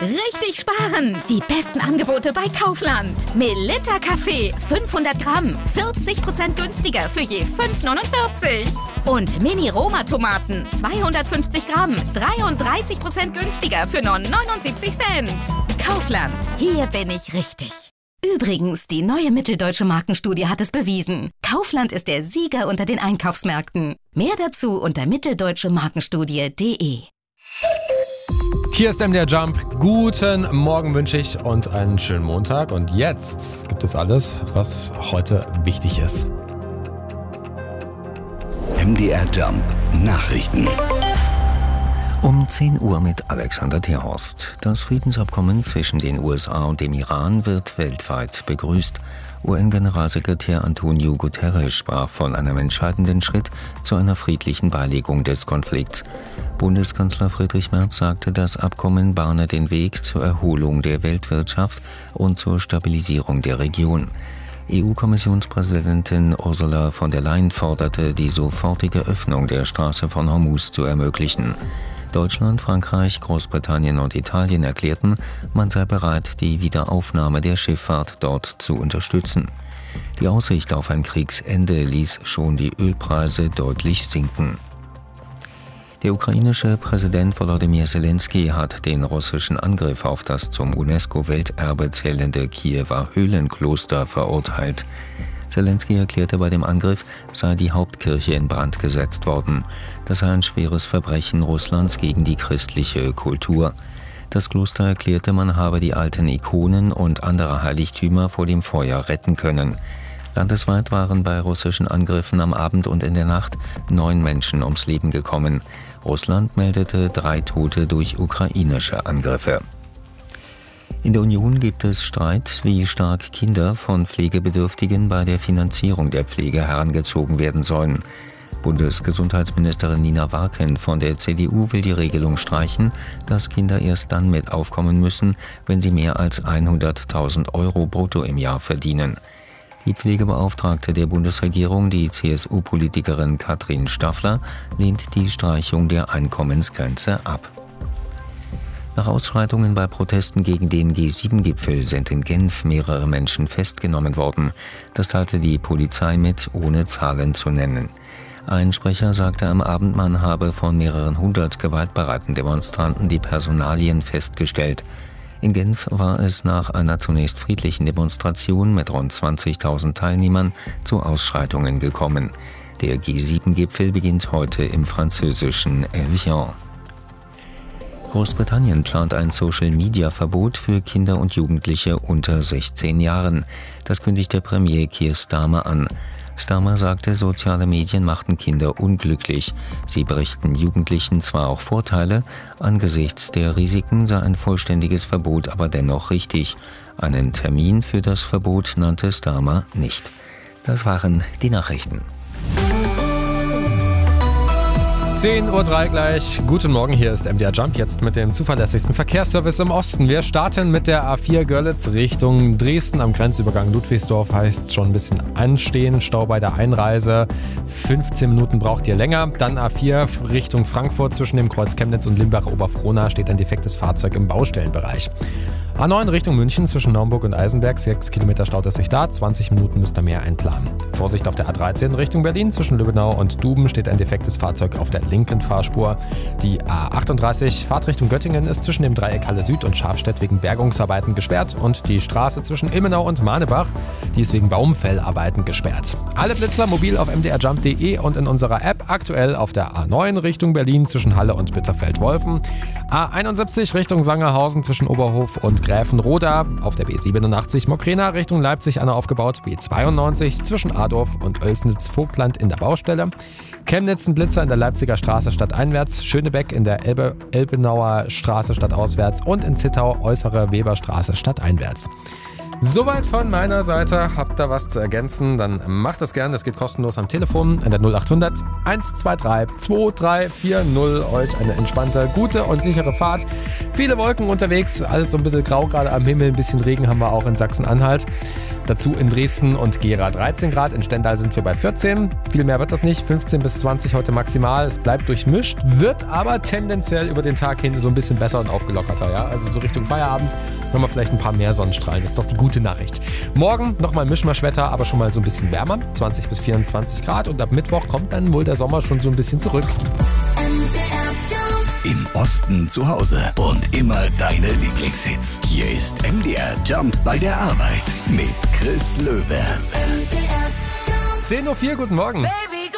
Richtig sparen! Die besten Angebote bei Kaufland. Melitta Kaffee 500 Gramm, 40% günstiger für je 5,49. Und Mini-Roma-Tomaten 250 Gramm, 33% günstiger für nur 79 Cent. Kaufland, hier bin ich richtig. Übrigens, die neue Mitteldeutsche Markenstudie hat es bewiesen. Kaufland ist der Sieger unter den Einkaufsmärkten. Mehr dazu unter mitteldeutschemarkenstudie.de. Hier ist MDR Jump. Guten Morgen wünsche ich und einen schönen Montag. Und jetzt gibt es alles, was heute wichtig ist. MDR Jump Nachrichten. Um 10 Uhr mit Alexander Terhorst. Das Friedensabkommen zwischen den USA und dem Iran wird weltweit begrüßt. UN-Generalsekretär Antonio Guterres sprach von einem entscheidenden Schritt zu einer friedlichen Beilegung des Konflikts. Bundeskanzler Friedrich Merz sagte, das Abkommen bahne den Weg zur Erholung der Weltwirtschaft und zur Stabilisierung der Region. EU-Kommissionspräsidentin Ursula von der Leyen forderte, die sofortige Öffnung der Straße von Hormuz zu ermöglichen. Deutschland, Frankreich, Großbritannien und Italien erklärten, man sei bereit, die Wiederaufnahme der Schifffahrt dort zu unterstützen. Die Aussicht auf ein Kriegsende ließ schon die Ölpreise deutlich sinken. Der ukrainische Präsident Volodymyr Zelensky hat den russischen Angriff auf das zum UNESCO-Welterbe zählende Kiewer Höhlenkloster verurteilt. Zelensky erklärte, bei dem Angriff sei die Hauptkirche in Brand gesetzt worden. Das sei ein schweres Verbrechen Russlands gegen die christliche Kultur. Das Kloster erklärte, man habe die alten Ikonen und andere Heiligtümer vor dem Feuer retten können. Landesweit waren bei russischen Angriffen am Abend und in der Nacht 9 Menschen ums Leben gekommen. Russland meldete 3 Tote durch ukrainische Angriffe. In der Union gibt es Streit, wie stark Kinder von Pflegebedürftigen bei der Finanzierung der Pflege herangezogen werden sollen. Bundesgesundheitsministerin Nina Warken von der CDU will die Regelung streichen, dass Kinder erst dann mit aufkommen müssen, wenn sie mehr als 100.000 € brutto im Jahr verdienen. Die Pflegebeauftragte der Bundesregierung, die CSU-Politikerin Katrin Staffler, lehnt die Streichung der Einkommensgrenze ab. Nach Ausschreitungen bei Protesten gegen den G7-Gipfel sind in Genf mehrere Menschen festgenommen worden. Das teilte die Polizei mit, ohne Zahlen zu nennen. Ein Sprecher sagte am Abend, man habe von mehreren 100 gewaltbereiten Demonstranten die Personalien festgestellt. In Genf war es nach einer zunächst friedlichen Demonstration mit rund 20.000 Teilnehmern zu Ausschreitungen gekommen. Der G7-Gipfel beginnt heute im französischen Evian. Großbritannien plant ein Social-Media-Verbot für Kinder und Jugendliche unter 16 Jahren. Das kündigte Premier Keir Starmer an. Starmer sagte, soziale Medien machten Kinder unglücklich. Sie berichten Jugendlichen zwar auch Vorteile, angesichts der Risiken sei ein vollständiges Verbot aber dennoch richtig. Einen Termin für das Verbot nannte Starmer nicht. Das waren die Nachrichten. 10:03 Uhr gleich. Guten Morgen, hier ist MDR Jump, jetzt mit dem zuverlässigsten Verkehrsservice im Osten. Wir starten mit der A4 Görlitz Richtung Dresden. Am Grenzübergang Ludwigsdorf heißt schon ein bisschen anstehen. Stau bei der Einreise. 15 Minuten braucht ihr länger. Dann A4 Richtung Frankfurt zwischen dem Kreuz Chemnitz und Limbach-Oberfrohna steht ein defektes Fahrzeug im Baustellenbereich. A9 Richtung München zwischen Naumburg und Eisenberg, 6 Kilometer staut es sich da, 20 Minuten müsst ihr mehr einplanen. Vorsicht auf der A13 Richtung Berlin, zwischen Lübbenau und Duben steht ein defektes Fahrzeug auf der linken Fahrspur. Die A38 Fahrtrichtung Göttingen ist zwischen dem Dreieck Halle Süd und Schafstedt wegen Bergungsarbeiten gesperrt und die Straße zwischen Ilmenau und Manebach, die ist wegen Baumfellarbeiten gesperrt. Alle Blitzer mobil auf mdrjump.de und in unserer App, aktuell auf der A9 Richtung Berlin zwischen Halle und Bitterfeld-Wolfen, A71 Richtung Sangerhausen zwischen Oberhof und Gräfenroda, auf der B87 Mokrena Richtung Leipzig eine aufgebaut, B92 zwischen Adorf und Oelsnitz-Vogtland in der Baustelle, Chemnitz ein Blitzer in der Leipziger Straße stadteinwärts, Schönebeck in der Elbenauer Straße stadtauswärts und in Zittau äußere Weberstraße stadteinwärts. Soweit von meiner Seite. Habt ihr was zu ergänzen, dann macht das gerne. Das geht kostenlos am Telefon an der 0800 123 2340. Euch eine entspannte, gute und sichere Fahrt. Viele Wolken unterwegs, alles so ein bisschen grau gerade am Himmel. Ein bisschen Regen haben wir auch in Sachsen-Anhalt. Dazu in Dresden und Gera 13 Grad. In Stendal sind wir bei 14. Viel mehr wird das nicht. 15 bis 20 heute maximal. Es bleibt durchmischt, wird aber tendenziell über den Tag hin so ein bisschen besser und aufgelockerter. Ja? Also so Richtung Feierabend haben wir vielleicht ein paar mehr Sonnenstrahlen. Das ist doch die gute Nachricht. Morgen nochmal Mischmaschwetter, aber schon mal so ein bisschen wärmer. 20 bis 24 Grad. Und ab Mittwoch kommt dann wohl der Sommer schon so ein bisschen zurück. Im Osten zu Hause und immer deine Lieblingshits. Hier ist MDR Jump bei der Arbeit mit Chris Löwe. 10:04 Uhr, guten Morgen. Baby.